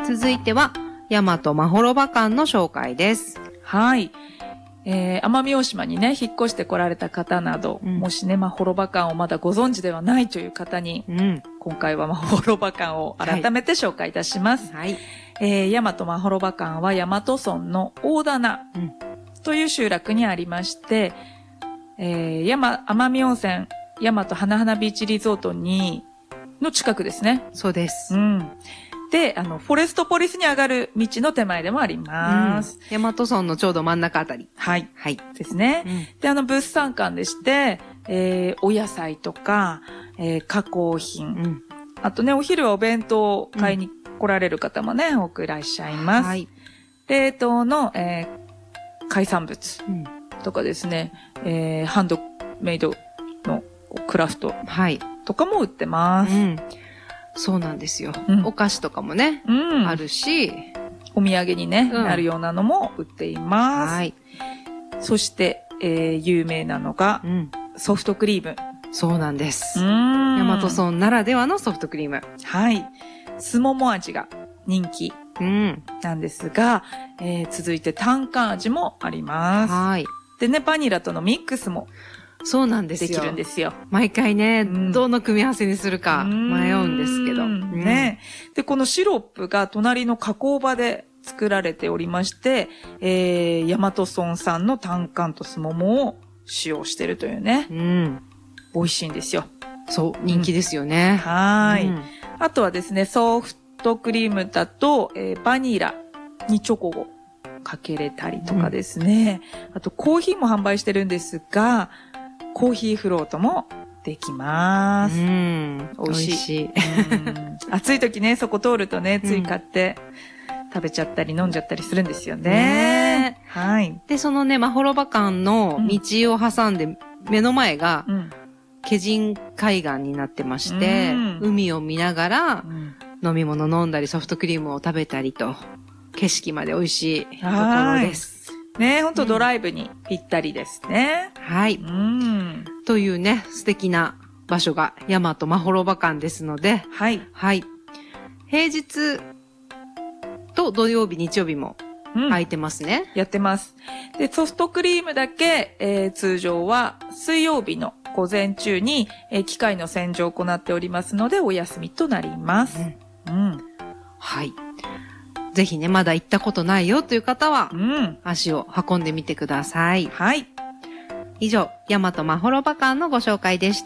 続いては、大和まほろば館の紹介です。 はい。奄美大島にね、引っ越して来られた方など、もしね、まほろば館をまだご存知ではないという方に、今回はまほろば館を改めて紹介いたします。はい。大和まほろば館は大和村の大棚という集落にありまして、奄美温泉大和花々ビーチリゾートの近くですね。 そうです。 で、フォレストポリスに上がる道の手前でもあります。 大和村のちょうど真ん中あたり。 はい。はい。ですね。で、物産館でして、お野菜とか、加工品。あとね、お昼はお弁当を買いに来られる方もね、多くいらっしゃいます。はい。冷凍の、海産物とかですね、ハンドメイドのクラフトとかも売ってます。 そうなんですよ。お菓子とかもね、あるし、 お土産にね、なるようなのも売っています。はい。そして、有名なのが、ソフトクリーム。 そうなんです。大和村ならではのソフトクリーム。 はい。すもも味が人気なんですが、続いてタンカン味もあります。はい。でね、バニラとのミックスもそうなんですよ。 できるんですよ。 毎回ね、どの組み合わせにするか迷うんですけど。 ね。で、このシロップが隣の加工場で作られておりまして、大和村産のタンカンとスモモを使用してるというね。美味しいんですよ。 そう、人気ですよね。 はい。あとはですね、ソフトクリームだと、バニラにチョコをかけれたりとかですね。あとコーヒーも販売してるんですが、コーヒーフロートもできます。美味しい。暑い時ね、そこ通るとね、つい買って食べちゃったり飲んじゃったりするんですよね。はい。 で、そのね、まほろば館の道を挟んで、目の前が、気人海岸になってまして、海を見ながら、飲み物飲んだり、ソフトクリームを食べたりと、景色まで美味しいところです。 ね、ほんとドライブにぴったりですね。 はい。というね、素敵な場所が大和まほろば館ですので、はい。はい。平日と土曜日、日曜日も空いてますね。 やってます。で、ソフトクリームだけ、通常は水曜日の午前中に、機械の洗浄を行っておりますので、お休みとなります。 はい。ぜひね、まだ行ったことないよという方は、足を運んでみてください。はい。以上、大和まほろば館のご紹介でした。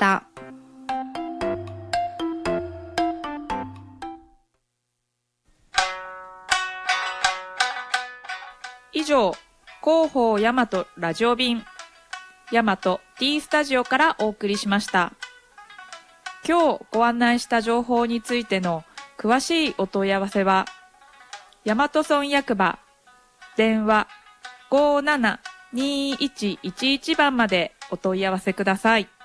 以上、広報大和ラジオ便、大和 T スタジオからお送りしました。今日ご案内した情報についての詳しいお問い合わせは、大和村役場、電話 572111 番までお問い合わせください。